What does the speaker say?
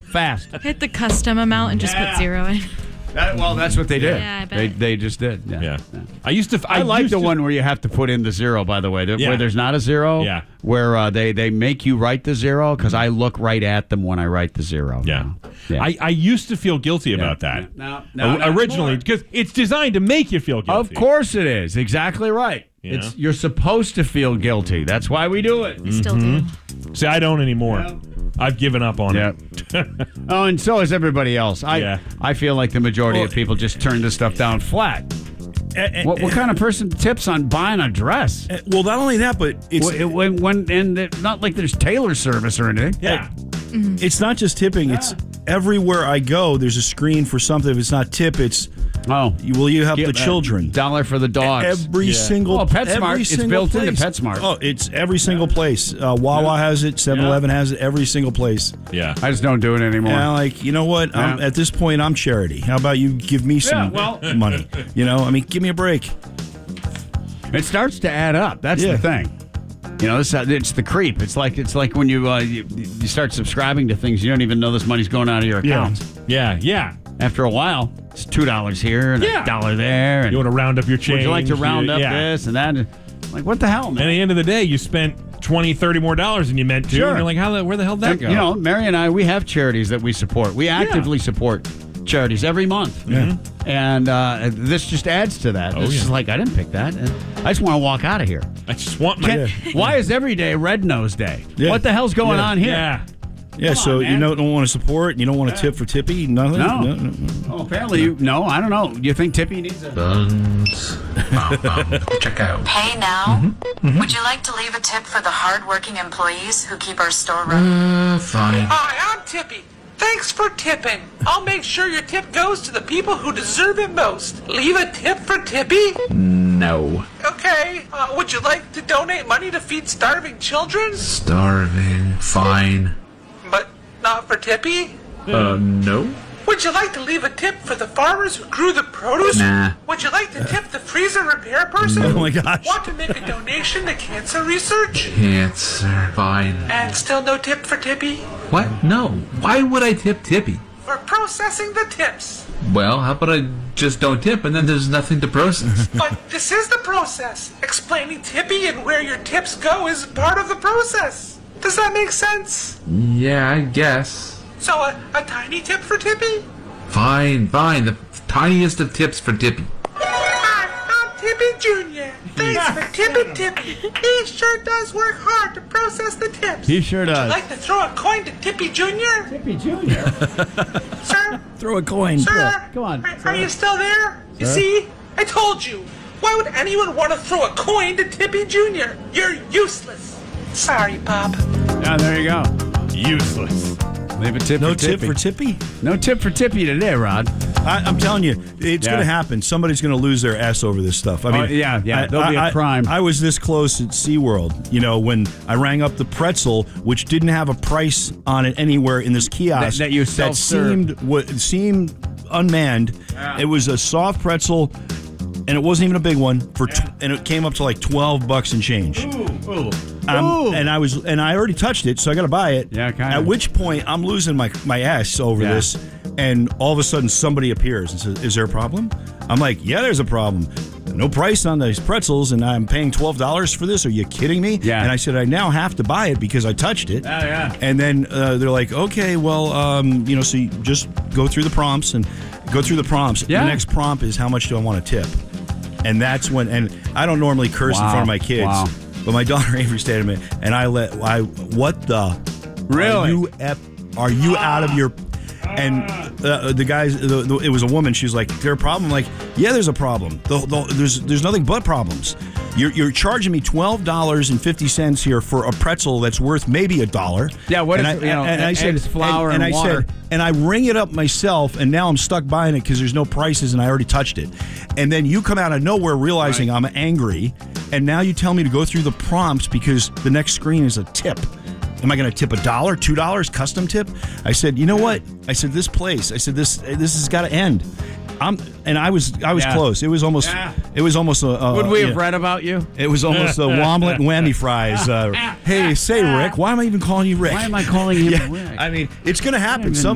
fast. Hit the custom amount and just put 0 in. That's what they did. Yeah, I bet. They just did. Yeah. I like the one where you have to put in the 0, by the way, where there's not a 0, where they make you write the 0, because I look right at them when I write the 0. Yeah. I used to feel guilty about that. No, originally, because it's designed to make you feel guilty. Of course it is. Exactly right. You're supposed to feel guilty. That's why we do it. We still do. See, I don't anymore. Yep. I've given up on it. Oh, and so has everybody else. I feel like the majority of people just turn this stuff down flat. What kind of person tips on buying a dress? Well, not only that, but it's not like there's tailor service or anything. Yeah. It's not just tipping. It's everywhere I go, there's a screen for something. If it's not tip, it's you help the children? $1 for the dogs. Every single PetSmart. It's built into PetSmart. Oh, it's every single place. Wawa has it. 7-Eleven has it. Every single place. Yeah. I just don't do it anymore. And you know what? At this point, I'm charity. How about you give me some money? Give me a break. It starts to add up. That's the thing. It's the creep. It's like when you start subscribing to things, you don't even know this money's going out of your accounts. Yeah. After a while, it's $2 here and $1 there. And you want to round up your change. Would you like to round up this and that? Like, what the hell, man? And at the end of the day, you spent $20, $30 more than you meant to. Sure. And you're like, where the hell did that go? Mary and I, we have charities that we support. We actively support charities every month. Yeah. And this just adds to that. It's just like, I didn't pick that. I just want to walk out of here. I just want my... Why is every day Red Nose Day? Yeah. What the hell's going on here? Yeah, so you don't want to support, and you don't want to tip for Tippy? Nothing? No. Oh, apparently, I don't know. You think Tippy needs a... Buns. Check out. Hey, now. Would you like to leave a tip for the hard-working employees who keep our store running? Fine. Hi, I'm Tippy. Thanks for tipping. I'll make sure your tip goes to the people who deserve it most. Leave a tip for Tippy? No. Okay. Would you like to donate money to feed starving children? Starving. Fine. But not for Tippy? No. Would you like to leave a tip for the farmers who grew the produce? Nah. Would you like to tip the freezer repair person? Oh my gosh. Want to make a donation to cancer research? Cancer. Fine. And still no tip for Tippy? What? No. Why would I tip Tippy? For processing the tips. Well, how about I just don't tip and then there's nothing to process? But this is the process. Explaining Tippy and where your tips go is part of the process. Does that make sense? Yeah, I guess. So a tiny tip for Tippy? Fine. The tiniest of tips for Tippy. I'm Tippy Jr. Thanks for tipping Tippy. He sure does work hard to process the tips. He sure does. Would you like to throw a coin to Tippy Jr.? Tippy Jr.? Sir? Throw a coin. Sir? Come on. Are you still there? You see? I told you. Why would anyone want to throw a coin to Tippy Jr.? You're useless. Sorry, Pop. Yeah, there you go. Useless. Leave a tip No for Tippy. tip for Tippy? No tip for Tippy today, Rod. I'm telling you, it's going to happen. Somebody's going to lose their ass over this stuff. I mean, there'll be a crime. I was this close at SeaWorld, when I rang up the pretzel, which didn't have a price on it anywhere in this kiosk. That you self-served. seemed unmanned. It was a soft pretzel, and it wasn't even a big one, and it came up to like $12 and change. Ooh. And I already touched it, so I got to buy it. Yeah, kind of. At which point, I'm losing my ass over this, and all of a sudden, somebody appears and says, "Is there a problem?" I'm like, "Yeah, there's a problem. No price on these pretzels, and I'm paying $12 for this. Are you kidding me?" Yeah. And I said, "I now have to buy it because I touched it." Oh, yeah. And then they're like, "Okay, well, so you just go through the prompts and go through the prompts. Yeah. The next prompt is how much do I want to tip?" And that's when, and I don't normally curse in front of my kids. Wow. But my daughter Avery stayed a minute, and what the? Really? Are you out of your? And the guys, it was a woman. She was like, "Is there a problem?" I'm like, "Yeah, there's a problem. There's nothing but problems. You're charging me $12.50 here for a pretzel that's worth maybe $1. Yeah, what and is I said, eggs, flour, and I water. said, and I ring it up myself, and now I'm stuck buying it because there's no prices, and I already touched it. And then you come out of nowhere realizing I'm angry, and now you tell me to go through the prompts because the next screen is a tip. Am I going to tip $1, $2, custom tip? I said, you know what? I said, this place. I said, this has got to end. I was close. It was almost. It was almost a. Would we have read about you? It was almost a Womlet and Whammy Fries. Hey, say Rick. Why am I even calling you Rick? Why am I calling him Rick? I mean, it's going to happen.